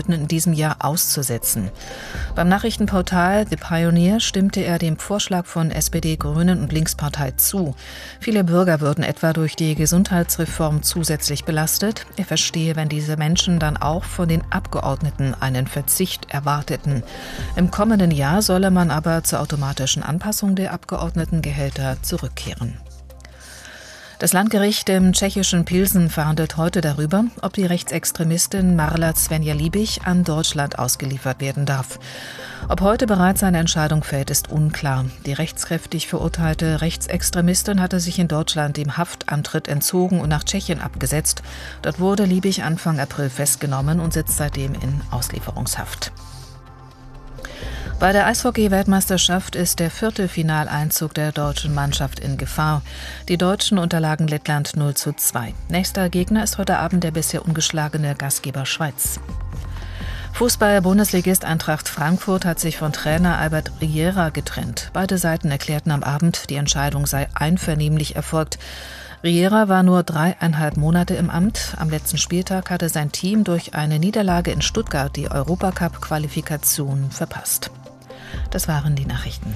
Abgeordneten in diesem Jahr auszusetzen. Beim Nachrichtenportal The Pioneer stimmte er dem Vorschlag von SPD, Grünen und Linkspartei zu. Viele Bürger würden etwa durch die Gesundheitsreform zusätzlich belastet. Er verstehe, wenn diese Menschen dann auch von den Abgeordneten einen Verzicht erwarteten. Im kommenden Jahr solle man aber zur automatischen Anpassung der Abgeordnetengehälter zurückkehren. Das Landgericht im tschechischen Pilsen verhandelt heute darüber, ob die Rechtsextremistin Marla Svenja-Liebig an Deutschland ausgeliefert werden darf. Ob heute bereits eine Entscheidung fällt, ist unklar. Die rechtskräftig verurteilte Rechtsextremistin hatte sich in Deutschland dem Haftantritt entzogen und nach Tschechien abgesetzt. Dort wurde Liebig Anfang April festgenommen und sitzt seitdem in Auslieferungshaft. Bei der Eishockey-Weltmeisterschaft ist der 4. Finaleinzug der deutschen Mannschaft in Gefahr. Die Deutschen unterlagen Lettland 0:2. Nächster Gegner ist heute Abend der bisher ungeschlagene Gastgeber Schweiz. Fußball-Bundesligist Eintracht Frankfurt hat sich von Trainer Albert Riera getrennt. Beide Seiten erklärten am Abend, die Entscheidung sei einvernehmlich erfolgt. Riera war nur 3,5 Monate im Amt. Am letzten Spieltag hatte sein Team durch eine Niederlage in Stuttgart die Europacup-Qualifikation verpasst. Das waren die Nachrichten.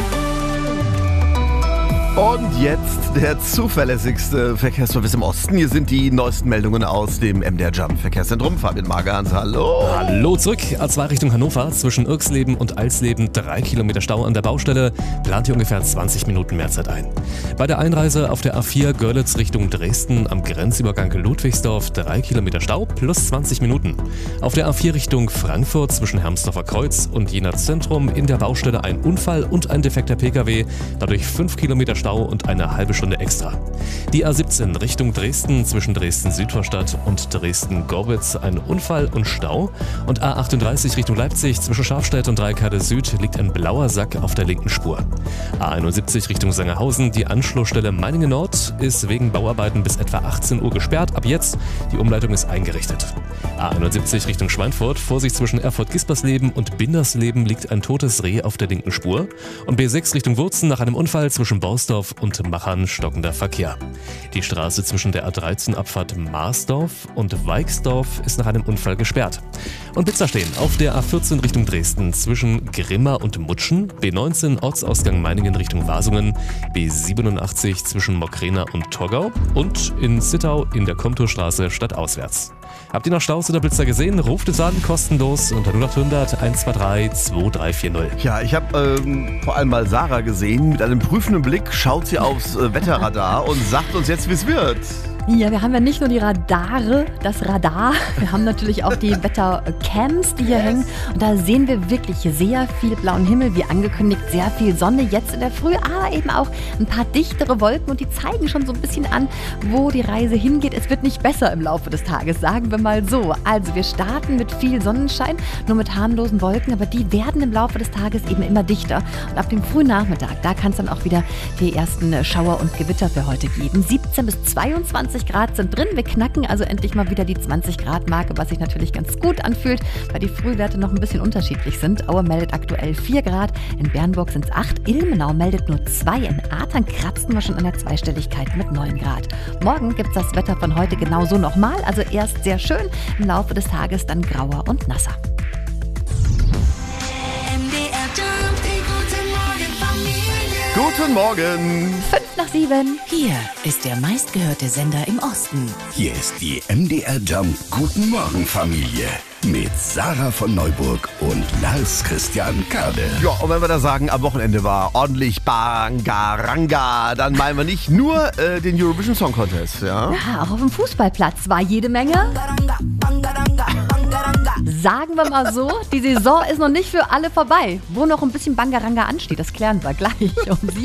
Und jetzt der zuverlässigste Verkehrsservice im Osten. Hier sind die neuesten Meldungen aus dem MDR Jump Verkehrszentrum. Fabian Magerhans, hallo. Hallo zurück. A2 Richtung Hannover. Zwischen Irksleben und Alsleben 3 Kilometer Stau an der Baustelle. Plant ihr ungefähr 20 Minuten Mehrzeit ein. Bei der Einreise auf der A4 Görlitz Richtung Dresden am Grenzübergang Ludwigsdorf 3 Kilometer Stau plus 20 Minuten. Auf der A4 Richtung Frankfurt zwischen Hermsdorfer Kreuz und Jena Zentrum in der Baustelle ein Unfall und ein defekter Pkw. Dadurch 5 Kilometer Stau und eine halbe Stunde extra. Die A17 Richtung Dresden zwischen Dresden-Südvorstadt und Dresden-Gorbitz ein Unfall und Stau. Und A38 Richtung Leipzig zwischen Schafstedt und Dreikade Süd liegt ein blauer Sack auf der linken Spur. A71 Richtung Sangerhausen, die Anschlussstelle Meiningen Nord ist wegen Bauarbeiten bis etwa 18 Uhr gesperrt. Ab jetzt, die Umleitung ist eingerichtet. A71 Richtung Schweinfurt, Vorsicht zwischen Erfurt-Gispersleben und Bindersleben liegt ein totes Reh auf der linken Spur. Und B6 Richtung Wurzen nach einem Unfall zwischen Borsdorf und Machern stockender Verkehr. Die Straße zwischen der A13-Abfahrt Marsdorf und Weixdorf ist nach einem Unfall gesperrt. Und Blitzer stehen auf der A14 Richtung Dresden zwischen Grimma und Mutschen, B19 Ortsausgang Meiningen Richtung Wasungen, B87 zwischen Mockrena und Torgau und in Zittau in der Komturstraße stadtauswärts. Habt ihr noch Staus oder Blitzer gesehen? Ruft es an, kostenlos unter 0800 123 2340. Ja, ich habe vor allem mal Sarah gesehen. Mit einem prüfenden Blick schaut sie aufs Wetterradar und sagt uns jetzt, wie es wird. Ja, wir haben ja nicht nur die Radare, das Radar, wir haben natürlich auch die Wettercams, die hier hängen. Und da sehen wir wirklich sehr viel blauen Himmel, wie angekündigt, sehr viel Sonne jetzt in der Früh, aber eben auch ein paar dichtere Wolken und die zeigen schon so ein bisschen an, wo die Reise hingeht. Es wird nicht besser im Laufe des Tages, sagen wir mal so. Also wir starten mit viel Sonnenschein, nur mit harmlosen Wolken, aber die werden im Laufe des Tages eben immer dichter. Und ab dem frühen Nachmittag, da kann es dann auch wieder die ersten Schauer und Gewitter für heute geben. 17 bis 22 Grad sind drin. Wir knacken also endlich mal wieder die 20 Grad Marke, was sich natürlich ganz gut anfühlt, weil die Frühwerte noch ein bisschen unterschiedlich sind. Aue meldet aktuell 4 Grad, in Bernburg sind es 8, Ilmenau meldet nur 2, in Aatern kratzen wir schon an der Zweistelligkeit mit 9 Grad. Morgen gibt es das Wetter von heute genauso nochmal, also erst sehr schön, im Laufe des Tages dann grauer und nasser. Guten Morgen. 5:07. Hier ist der meistgehörte Sender im Osten. Hier ist die MDR Jump Guten Morgen Familie mit Sarah von Neuburg und Lars Christian Kade. Ja, und wenn wir da sagen, am Wochenende war ordentlich Bangaranga, dann meinen wir nicht nur den Eurovision Song Contest, ja? Ja, auch auf dem Fußballplatz war jede Menge. Sagen wir mal so, die Saison ist noch nicht für alle vorbei. Wo noch ein bisschen Bangaranga ansteht, das klären wir gleich um 7.